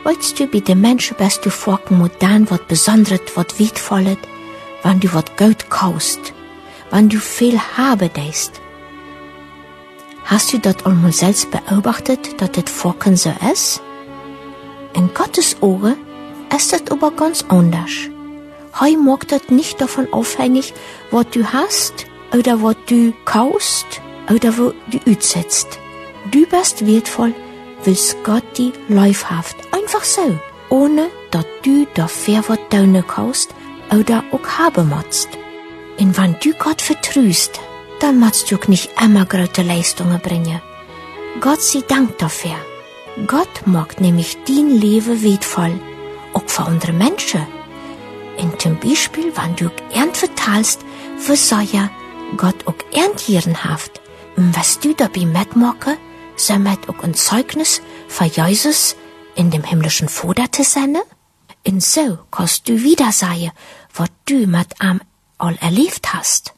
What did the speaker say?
Weißt du, bei den Menschen bist du vorken mit dann, was Besonderes, was Wertvolles, wenn du was Geld kaufst, wenn du viel haben deist. Hast du das einmal selbst beobachtet, dass das vorken so ist? In Gottes Ohren ist das aber ganz anders. Hei mag das nicht davon abhängig, was du hast, oder was du kaufst, oder wo du utsetzt. Du bist wertvoll, willst Gott die leibhaft, einfach so, ohne dass du dafür was tun kaufst oder auch haben musst. Und wenn du Gott vertraust, dann musst du auch nicht immer große Leistungen bringen. Gott sei Dank dafür. Gott macht nämlich dein Leben wertvoll, auch für andere Menschen. Und zum Beispiel, wenn du Ernt verteilst, für Säuer Gott auch Erntjähren haft. Und was du dabei mitmachen, somit auch ein Zeugnis für Jesus in dem himmlischen Vater zu sein. Und so kannst du wieder sagen, was du mit ihm all erlebt hast.